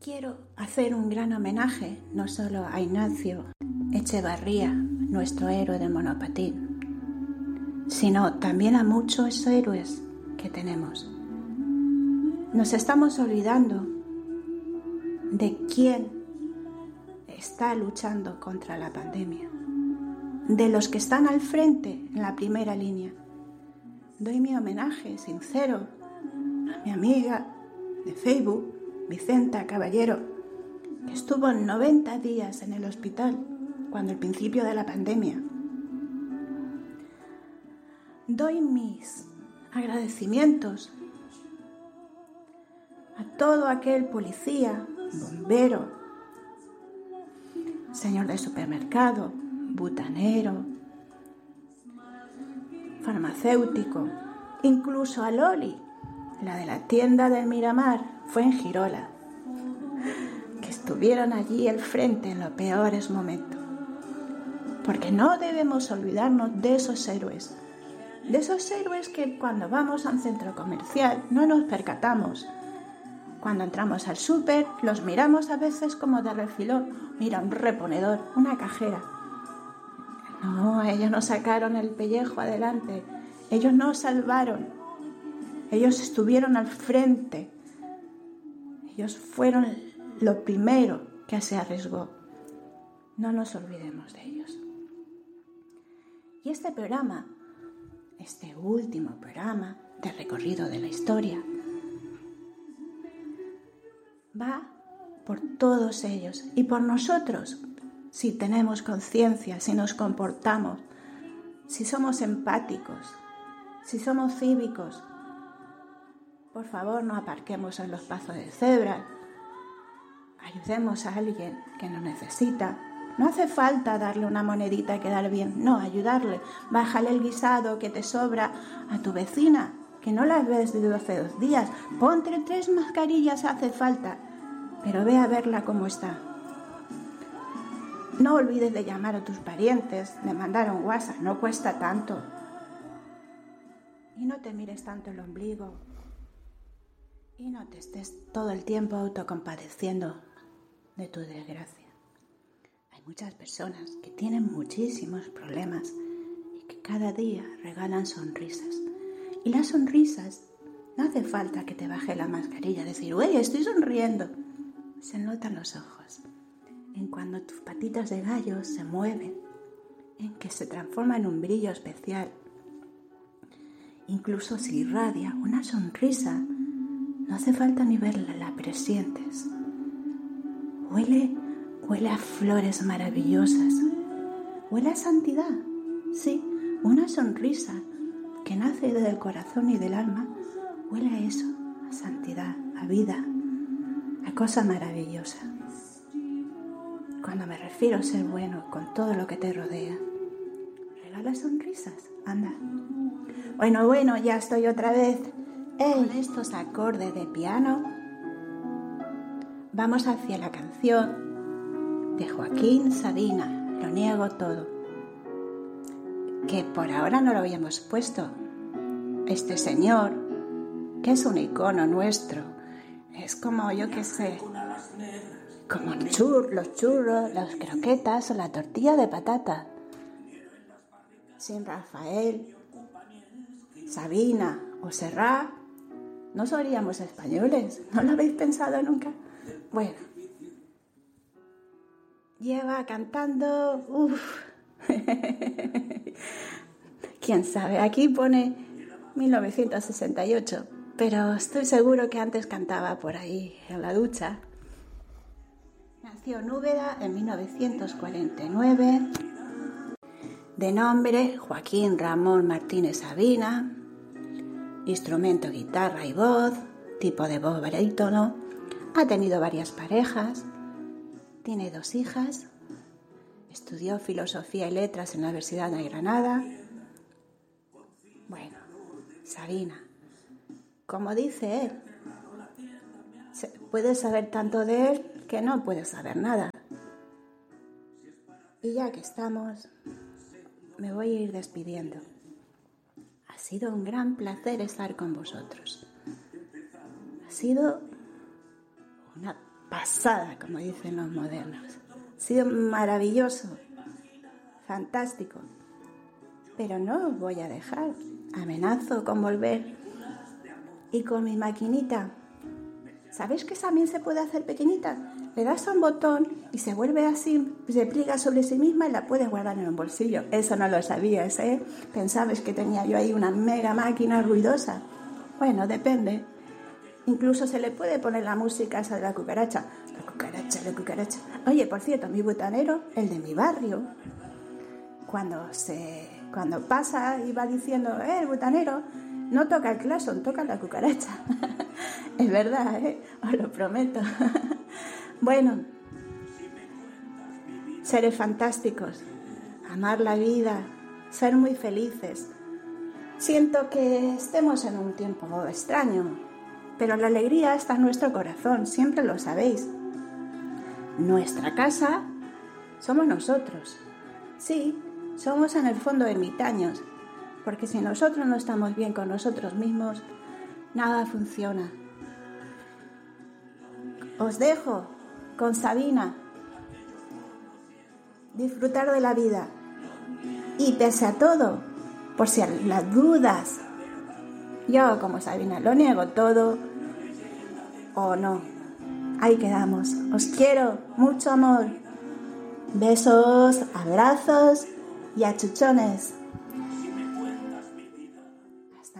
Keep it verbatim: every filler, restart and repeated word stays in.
quiero hacer un gran homenaje no solo a Ignacio Echevarría, nuestro héroe del monopatín, sino también a muchos héroes que tenemos. Nos estamos olvidando de quién está luchando contra la pandemia, de los que están al frente en la primera línea. Doy mi homenaje sincero a mi amiga de Facebook, Vicenta Caballero, que estuvo noventa días en el hospital cuando el principio de la pandemia. Doy mis agradecimientos a todo aquel policía, bombero, señor de supermercado, butanero, farmacéutico, incluso a Loli, la de la tienda del Miramar, fue en Girola, que estuvieron allí al frente en los peores momentos. Porque no debemos olvidarnos de esos héroes, de esos héroes que cuando vamos a un centro comercial no nos percatamos. Cuando entramos al súper los miramos a veces como de refilón. Mira, un reponedor, una cajera. No, ellos no sacaron el pellejo adelante, ellos nos salvaron, ellos estuvieron al frente, ellos fueron lo primero que se arriesgó. No nos olvidemos de ellos. Y este programa, este último programa de recorrido de la historia, va por todos ellos y por nosotros, si tenemos conciencia, si nos comportamos, si somos empáticos, si somos cívicos. Por favor, no aparquemos en los pasos de cebra, ayudemos a alguien que nos necesita. No hace falta darle una monedita y quedar bien, no, ayudarle. Bájale el guisado que te sobra a tu vecina, que no la ves desde hace dos días. Ponte tres mascarillas, hace falta, pero ve a verla cómo está. No olvides de llamar a tus parientes, de mandar un WhatsApp, no cuesta tanto. Y no te mires tanto el ombligo. Y no te estés todo el tiempo autocompadeciendo de tu desgracia. Hay muchas personas que tienen muchísimos problemas y que cada día regalan sonrisas. Y las sonrisas, no hace falta que te baje la mascarilla, decir, uy, estoy sonriendo. Se notan los ojos, en cuando tus patitas de gallo se mueven, en que se transforma en un brillo especial. Incluso si irradia una sonrisa, no hace falta ni verla, la presientes. Huele, huele a flores maravillosas, huele a santidad. Sí, una sonrisa que nace del corazón y del alma, huele a eso, a santidad, a vida, a cosa maravillosa. Cuando me refiero a ser bueno con todo lo que te rodea, regala sonrisas, anda. Bueno, bueno, ya estoy otra vez. En estos acordes de piano, vamos hacia la canción de Joaquín Sabina, Lo niego todo, que por ahora no lo habíamos puesto. Este señor, que es un icono nuestro, es como, yo qué sé, como el chur, los churros, las croquetas o la tortilla de patata. Sin Rafael, Sabina o Serrat, no seríamos españoles. ¿No lo habéis pensado nunca? Bueno, lleva cantando, uff, quién sabe, aquí pone mil novecientos sesenta y ocho, pero estoy seguro que antes cantaba por ahí en la ducha. Nació en Úbeda en mil novecientos cuarenta y nueve, de nombre Joaquín Ramón Martínez Sabina, instrumento guitarra y voz, tipo de voz barítono, ha tenido varias parejas, tiene dos hijas, estudió filosofía y letras en la Universidad de Granada. Bueno, Sabina, como dice él, puedes saber tanto de él que no puedes saber nada. Y ya que estamos, me voy a ir despidiendo. Ha sido un gran placer estar con vosotros. Ha sido una pasada, como dicen los modernos. Ha sido maravilloso, fantástico. Pero no os voy a dejar. Amenazo con volver. Y con mi maquinita. ¿Sabéis que también se puede hacer pequeñita? Le das a un botón y se vuelve así, se pliega sobre sí misma y la puedes guardar en un bolsillo. Eso no lo sabías, ¿eh? Pensabas que tenía yo ahí una mega máquina ruidosa. Bueno, depende. Incluso se le puede poner la música esa de la cucaracha. La cucaracha, la cucaracha. Oye, por cierto, mi butanero, el de mi barrio, cuando se, cuando pasa y va diciendo, eh, el butanero, no toca el claxon, toca la cucaracha. Es verdad, ¿eh? Os lo prometo. Bueno, seres fantásticos, amar la vida, ser muy felices. Siento que estemos en un tiempo extraño, pero la alegría está en nuestro corazón, siempre lo sabéis. Nuestra casa somos nosotros. Sí, somos en el fondo ermitaños, porque si nosotros no estamos bien con nosotros mismos, nada funciona. Os dejo con Sabina. Disfrutar de la vida. Y pese a todo, por si las dudas, yo como Sabina lo niego todo o no. Ahí quedamos. Os quiero, mucho amor. Besos, abrazos y achuchones.